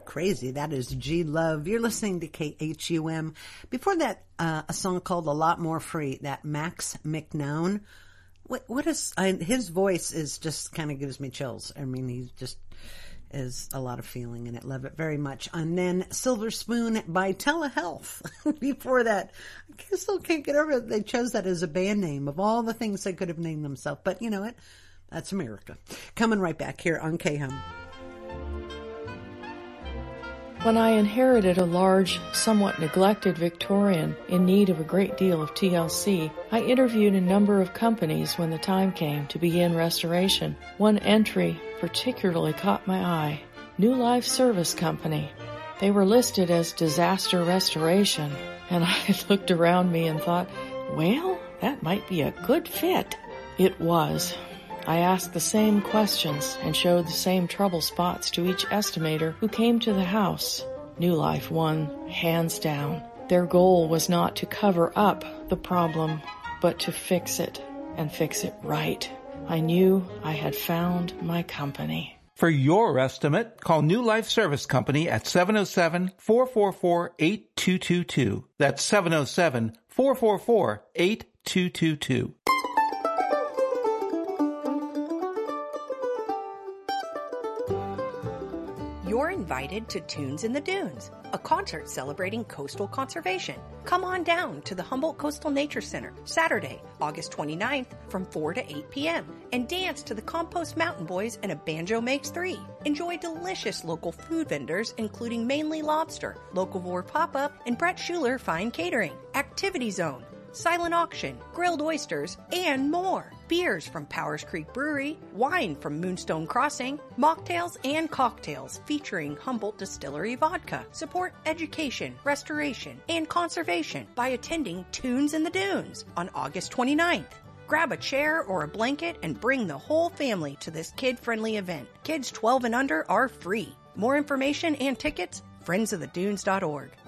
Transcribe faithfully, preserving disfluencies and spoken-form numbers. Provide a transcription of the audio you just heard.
Crazy. That is G Love. You're listening to K H U M. Before that, uh, a song called A Lot More Free, that Max McNown. What, what is, I, his voice is just kind of gives me chills. I mean, he just is a lot of feeling in it. Love it very much. And then Silver Spoon by Telehealth. Before that, I still can't get over it. They chose that as a band name of all the things they could have named themselves. But you know what? That's America. Coming right back here on K H U M. When I inherited a large, somewhat neglected Victorian in need of a great deal of T L C, I interviewed a number of companies when the time came to begin restoration. One entry particularly caught my eye. New Life Service Company. They were listed as disaster restoration, and I looked around me and thought, well, that might be a good fit. It was. I asked the same questions and showed the same trouble spots to each estimator who came to the house. New Life won, hands down. Their goal was not to cover up the problem, but to fix it, and fix it right. I knew I had found my company. For your estimate, call New Life Service Company at seven oh seven, four four four, eight two two two. That's seven oh seven, four four four, eight two two two. You're invited to Tunes in the Dunes, a concert celebrating coastal conservation. Come on down to the Humboldt Coastal Nature Center Saturday, August twenty-ninth from four to eight p.m. and dance to the Compost Mountain Boys and A Banjo Makes Three. Enjoy delicious local food vendors including Mainly Lobster, Locavore Pop-Up, and Brett Schuler Fine Catering. Activity Zone, silent auction, grilled oysters, and more. Beers from Powers Creek Brewery, wine from Moonstone Crossing, mocktails and cocktails featuring Humboldt Distillery Vodka. Support education, restoration, and conservation by attending Tunes in the Dunes on August twenty-ninth. Grab a chair or a blanket and bring the whole family to this kid-friendly event. Kids twelve and under are free. More information and tickets, friends of the dunes dot org.